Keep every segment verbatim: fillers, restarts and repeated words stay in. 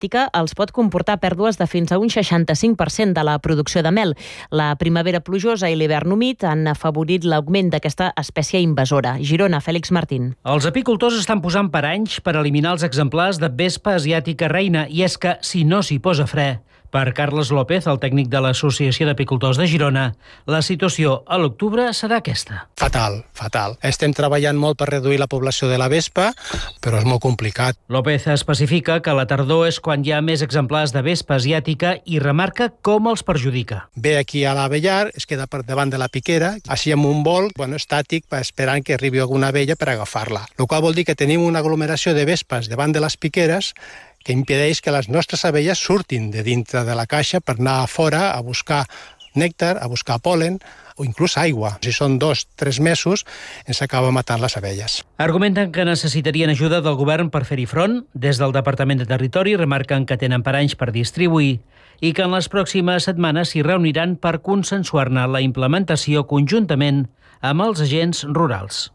asiàtica els pot comportar pèrdues de fins a un seixanta-cinc per cent de la producció de mel. La primavera plujosa i l'hivern humit han afavorit l'augment d'aquesta espècie invasora. Girona, Fèlix Martín. Els apicultors estan posant paranys per eliminar els exemplars de vespa asiàtica reina, i és que si no s'hi posa fre. Per Carles López, el tècnic de l'Associació d'Apicultors de Girona, la situació a l'octubre serà aquesta. Fatal, fatal. Estem treballant molt per reduir la població de la vespa, però és molt complicat. López especifica que la tardor és quan hi ha més exemplars de vespa asiàtica i remarca com els perjudica. Ve aquí a l'avellar, es queda per davant de la piquera, així amb un vol bueno, estàtic, esperant que arribi alguna abella per agafar-la. El qual vol dir que tenim una aglomeració de vespes davant de les piqueres que impedeix que les nostres abelles surtin de dintre de la caixa per anar a fora a buscar nèctar, a buscar pol·len o inclús aigua. Si són dos, tres mesos, ens acaba matant les abelles. Argumenten que necessitarien ajuda del govern per fer-hi front. Des del Departament de Territori remarquen que tenen paranys per distribuir i que en les pròximes setmanes s'hi reuniran per consensuar-ne la implementació conjuntament amb els agents rurals.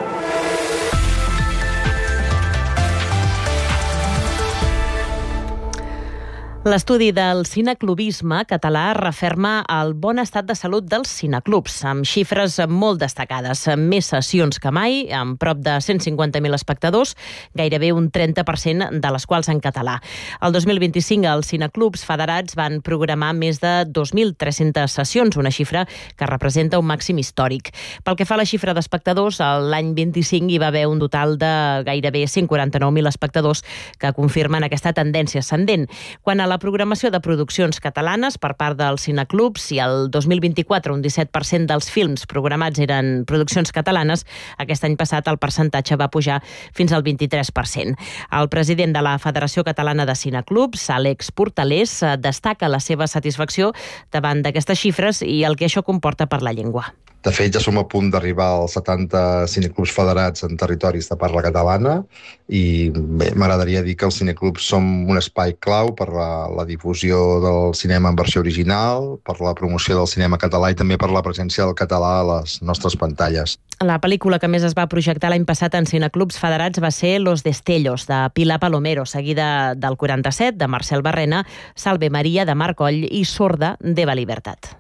L'estudi del cineclubisme català referma el bon estat de salut dels cineclubs, amb xifres molt destacades. Més sessions que mai, amb prop de cent cinquanta mil espectadors, gairebé un trenta per cent de les quals en català. El dos mil vint-i-cinc els cineclubs federats van programar més de dos mil tres-centes sessions, una xifra que representa un màxim històric. Pel que fa a la xifra d'espectadors, l'any vint-i-cinc hi va haver un total de gairebé cent quaranta-nou mil espectadors que confirmen aquesta tendència ascendent. Quan a la La programació de produccions catalanes per part dels cineclubs, i el dos mil vint-i-quatre un disset per cent dels films programats eren produccions catalanes, aquest any passat el percentatge va pujar fins al vint-i-tres per cent. El president de la Federació Catalana de Cineclubs, Àlex Portalés, destaca la seva satisfacció davant d'aquestes xifres i el que això comporta per la llengua. De fet, ja som a punt d'arribar als setanta cineclubs federats en territoris de parla catalana i bé, m'agradaria dir que els cineclubs som un espai clau per la, la difusió del cinema en versió original, per la promoció del cinema català i també per la presència del català a les nostres pantalles. La pel·lícula que més es va projectar l'any passat en cineclubs federats va ser Los Destellos, de Pilar Palomero, seguida del quaranta-set, de Marcel Barrena, Salve Maria, de Marc Coll i Sorda, d'Eva Libertat.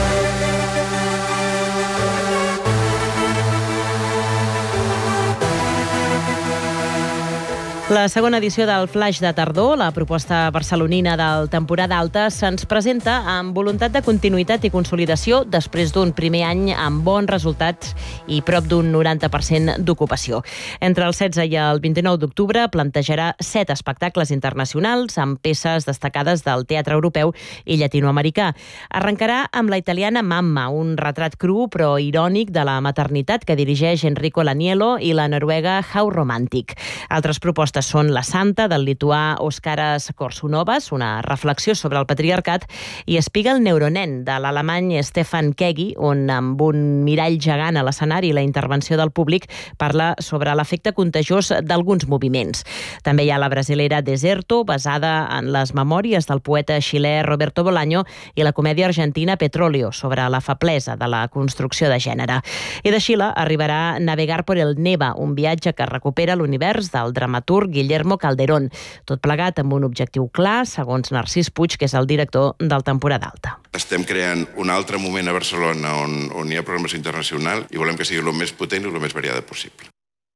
La segona edició del Flaix de Tardor, la proposta barcelonina del Temporada Alta, se'ns presenta amb voluntat de continuïtat i consolidació després d'un primer any amb bons resultats i prop d'un noranta per cent d'ocupació. Entre el setze i el vint-i-nou d'octubre plantejarà set espectacles internacionals amb peces destacades del teatre europeu i llatinoamericà. Arrencarà amb la italiana Mamma, un retrat cru però irònic de la maternitat que dirigeix Enrico Lanielo, i la noruega How Romantic. Altres propostes són La Santa, del lituà Oskaras Korsunovas, una reflexió sobre el patriarcat, i Spiegel Neuronen, de l'alemany Stefan Kegi, on amb un mirall gegant a l'escenari i la intervenció del públic parla sobre l'efecte contagiós d'alguns moviments. També hi ha la brasilera Deserto, basada en les memòries del poeta xilè Roberto Bolaño, i la comèdia argentina Petróleo, sobre la feblesa de la construcció de gènere. I de Xile arribarà Navegar por el Neva, un viatge que recupera l'univers del dramaturg Guillermo Calderón. Tot plegat amb un objectiu clar, segons Narcís Puig, que és el director del Temporada Alta. Estem creant un altre moment a Barcelona on, on hi ha programació internacional i volem que sigui el més potent i el més variada possible.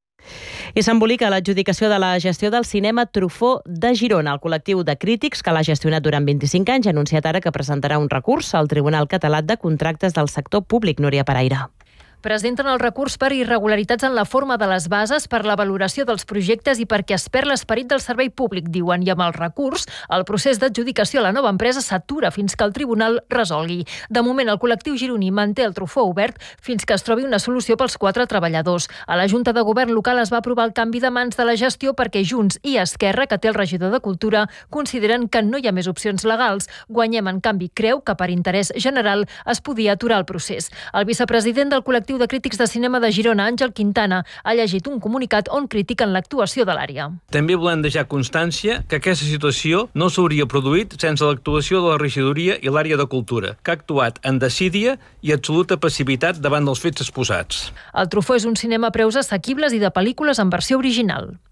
I s'embolica l'adjudicació de la gestió del cinema Truffaut de Girona. El col·lectiu de crítics que l'ha gestionat durant vint-i-cinc anys ha anunciat ara que presentarà un recurs al Tribunal Català de Contractes del Sector Públic. Núria Paraire. Presenten el recurs per irregularitats en la forma de les bases, per la valoració dels projectes i perquè es perd l'esperit del servei públic, diuen, i amb el recurs el procés d'adjudicació a la nova empresa s'atura fins que el tribunal resolgui. De moment, el col·lectiu gironí manté el Truffaut obert fins que es trobi una solució pels quatre treballadors. A la Junta de Govern local es va aprovar el canvi de mans de la gestió perquè Junts i Esquerra, que té el regidor de Cultura, consideren que no hi ha més opcions legals. Guanyem, en canvi, creu que per interès general es podia aturar el procés. El vicepresident del col·lectiu de crítics de cinema de Girona, Àngel Quintana, ha llegit un comunicat on critiquen l'actuació de l'àrea. També volem deixar constància que aquesta situació no s'hauria produït sense l'actuació de la regidoria i l'àrea de cultura, que ha actuat en desídia i absoluta passivitat davant dels fets exposats. El Truffaut és un cinema a preus assequibles i de pel·lícules en versió original.